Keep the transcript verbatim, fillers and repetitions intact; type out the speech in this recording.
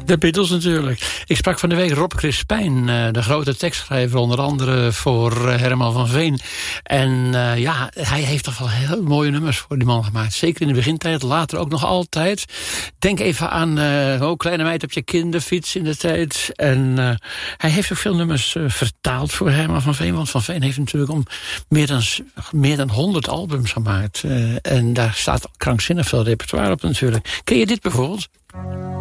De Beatles natuurlijk. Ik sprak van de week Rob Crispijn, de grote tekstschrijver, onder andere voor Herman van Veen. En uh, ja, hij heeft toch wel heel mooie nummers voor die man gemaakt. Zeker in de begintijd, later ook nog altijd. Denk even aan uh, oh, Kleine meid op je kinderfiets in de tijd. En uh, hij heeft ook veel nummers uh, vertaald voor Herman van Veen. Want Van Veen heeft natuurlijk om meer dan, meer dan honderd albums gemaakt. Uh, en daar staat krankzinnig veel repertoire op natuurlijk. Ken je dit bijvoorbeeld?